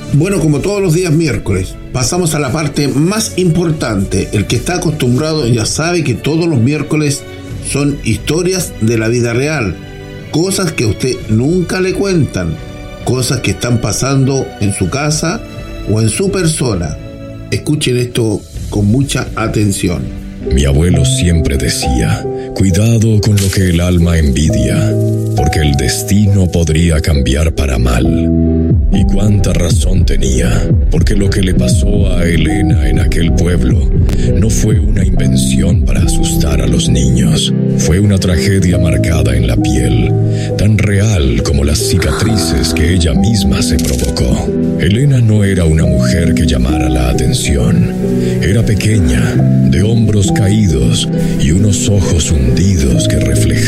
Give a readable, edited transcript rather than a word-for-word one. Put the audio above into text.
Bueno, como todos los días miércoles, pasamos a la parte más importante. El que está acostumbrado ya sabe que todos los miércoles son historias de la vida real, cosas que a usted nunca le cuentan, cosas que están pasando en su casa o en su persona. Escuchen esto con mucha atención. Mi abuelo siempre decía: cuidado con lo que el alma envidia, porque el destino podría cambiar para mal. Y cuánta razón tenía, porque lo que le pasó a Elena en aquel pueblo no fue una invención para asustar a los niños. Fue una tragedia marcada en la piel, tan real como las cicatrices que ella misma se provocó. Elena no era una mujer que llamara la atención. Era pequeña, de hombros caídos y unos ojos hundidos que reflejaban